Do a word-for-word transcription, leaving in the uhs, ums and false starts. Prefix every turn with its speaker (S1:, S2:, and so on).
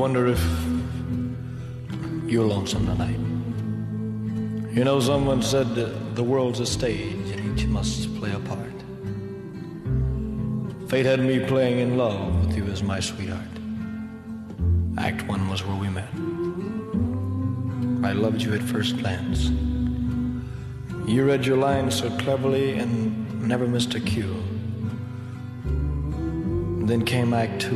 S1: Wonder if you're lonesome tonight. You know, someone said that the world's a stage and each must play a part. Fate had me playing in love with you as my sweetheart. Act one was where we met. I loved you at first glance. You read your lines so cleverly and never missed a cue. Then came act two.